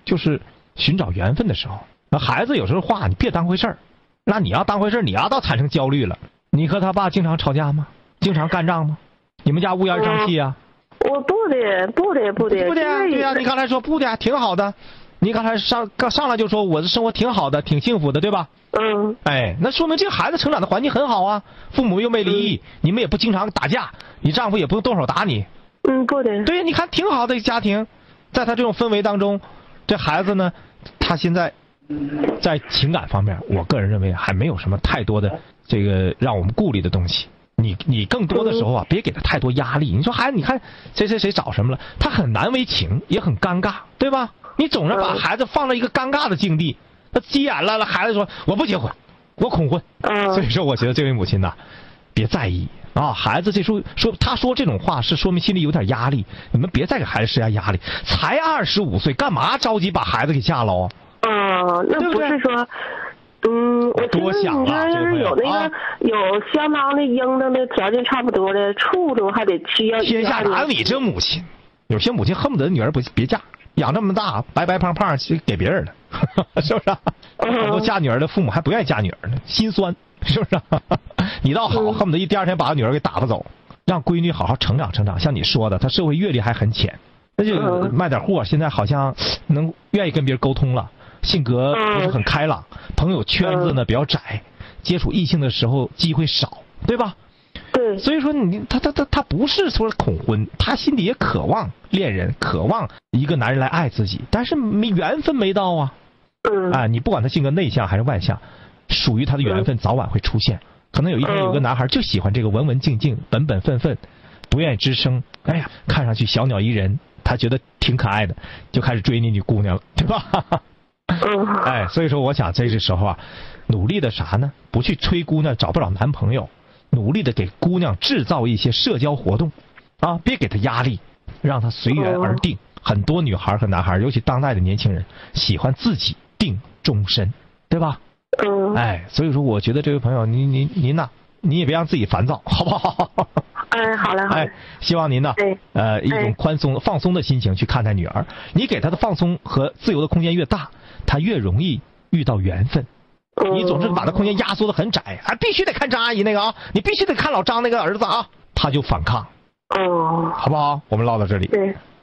就是寻找缘分的时候。那孩子有时候话你别当回事儿，那你要当回事儿，你要到产生焦虑了。你和他爸经常吵架吗？经常干仗吗？你们家乌烟瘴气啊？ 我不的。 对呀，你刚才说不的，挺好的。你刚才上来就说我的生活挺好的，挺幸福的，对吧？ 嗯。 哎，那说明这个孩子成长的环境很好啊，父母又没离异，你们也不经常打架，你丈夫也不用动手打你。 不的。 对，你看挺好的家庭，在他这种氛围当中，这孩子呢，他现在在情感方面，我个人认为还没有什么太多的这个让我们顾虑的东西。你更多的时候啊，别给他太多压力。你说孩子，你看谁找什么了，他很难为情，也很尴尬，对吧？你总是把孩子放在一个尴尬的境地，他急眼了，孩子说我不结婚，我恐婚。所以说，我觉得这位母亲呐，别在意啊。孩子这时候他说这种话，是说明心里有点压力。你们别再给孩子施加压力，才25岁，干嘛着急把孩子给嫁了？ 那不是说。我多想了， 要是有那个有相当的应当的条件差不多的处处还得需要。 天下哪有你这母亲？有些母亲恨不得女儿别嫁，养这么大白白胖胖给别人了，是不是？很多嫁女儿的父母还不愿意嫁女儿呢，心酸，是不是？你倒好，恨不得第二天把女儿给打发走，让闺女好好成长成长。像你说的，她社会阅历还很浅，那就卖点货，现在好像愿意跟别人沟通了。性格不是很开朗，朋友圈子呢比较窄，接触异性的时候机会少，对吧？ 对。 所以说他不是说恐婚，他心里也渴望恋人，渴望一个男人来爱自己，但是缘分没到啊。你不管他性格内向还是外向，属于他的缘分早晚会出现。可能有一天有个男孩就喜欢这个文文静静、本本分分、不愿意吱声，哎呀，看上去小鸟依人，他觉得挺可爱的，就开始追你女姑娘了，对吧？所以说我想这个时候啊，努力的啥呢？不去催姑娘找不着男朋友，努力的给姑娘制造一些社交活动，别给她压力，让她随缘而定。很多女孩和男孩，尤其当代的年轻人，喜欢自己定终身，对吧？所以说我觉得这位朋友，您呐，你也别让自己烦躁，好不好？ 好嘞。 希望您呢，一种宽松放松的心情去看待女儿。你给她的放松和自由的空间越大，她越容易遇到缘分。你总是把她空间压缩的很窄，必须得看张阿姨那个啊，你必须得看老张那个儿子啊，她就反抗。好不好？我们唠到这里。 对。